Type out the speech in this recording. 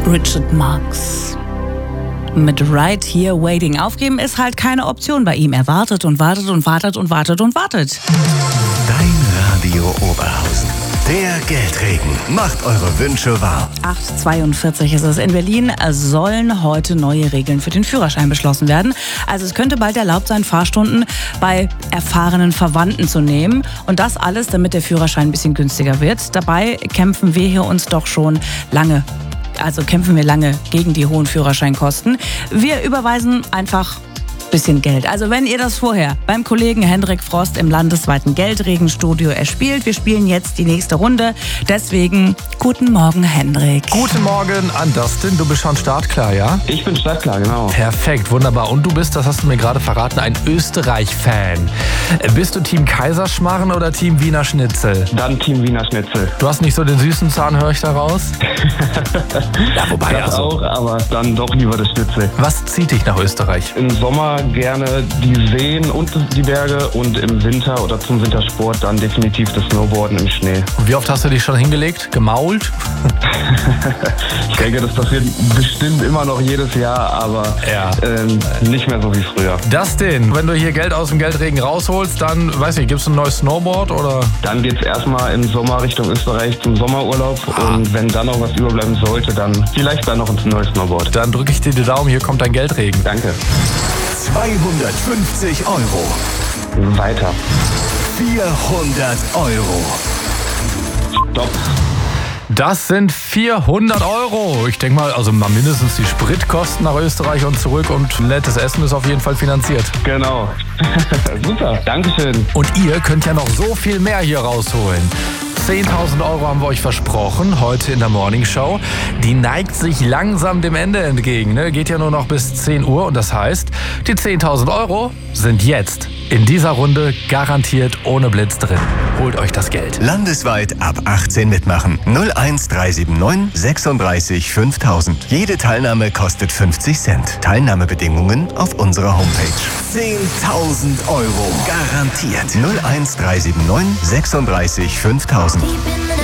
Richard Marx. Mit Right Here Waiting. Aufgeben ist halt keine Option bei ihm. Er wartet und wartet und wartet und wartet und wartet. Dein Radio Oberhausen. Der Geldregen macht eure Wünsche wahr. 8:42 ist es. In Berlin sollen heute neue Regeln für den Führerschein beschlossen werden. Also es könnte bald erlaubt sein, Fahrstunden bei erfahrenen Verwandten zu nehmen. Und das alles, damit der Führerschein ein bisschen günstiger wird. Dabei kämpfen wir hier uns doch schon lange gegen die hohen Führerscheinkosten. Wir überweisen einfach bisschen Geld. Also wenn ihr das vorher beim Kollegen Hendrik Frost im landesweiten Geldregenstudio erspielt, wir spielen jetzt die nächste Runde. Deswegen guten Morgen, Hendrik. Guten Morgen an Dustin. Du bist schon startklar, ja? Ich bin startklar, genau. Perfekt, wunderbar. Und du bist, das hast du mir gerade verraten, ein Österreich-Fan. Bist du Team Kaiserschmarren oder Team Wiener Schnitzel? Dann Team Wiener Schnitzel. Du hast nicht so den süßen Zahn, höre ich daraus? Ja, wobei das auch, aber dann doch lieber das Schnitzel. Was zieht dich nach Österreich? Im Sommer gerne die Seen und die Berge und im Winter oder zum Wintersport dann definitiv das Snowboarden im Schnee. Und wie oft hast du dich schon hingelegt? Gemault? Ich denke, das passiert bestimmt immer noch jedes Jahr, aber nicht mehr so wie früher. Dustin, wenn du hier Geld aus dem Geldregen rausholst, dann, weiß nicht, gibt's ein neues Snowboard oder? Dann geht's erstmal im Sommer Richtung Österreich zum Sommerurlaub und wenn dann noch was überbleiben sollte, dann vielleicht dann noch ein neues Snowboard. Dann drücke ich dir die Daumen, hier kommt dein Geldregen. Danke. 250 Euro. Weiter. 400 Euro. Stopp. Das sind 400 Euro. Ich denke mal, also mal mindestens die Spritkosten nach Österreich und zurück und nettes Essen ist auf jeden Fall finanziert. Genau. Super, Dankeschön. Und ihr könnt ja noch so viel mehr hier rausholen. 10.000 Euro haben wir euch versprochen, heute in der Morning Show. Die neigt sich langsam dem Ende entgegen. Ne? Geht ja nur noch bis 10 Uhr und das heißt, die 10.000 Euro sind jetzt in dieser Runde garantiert ohne Blitz drin. Holt euch das Geld. Landesweit ab 18 mitmachen. 01379 36 5000. Jede Teilnahme kostet 50 Cent. Teilnahmebedingungen auf unserer Homepage. 10.000 Euro garantiert. 01379 36 5000.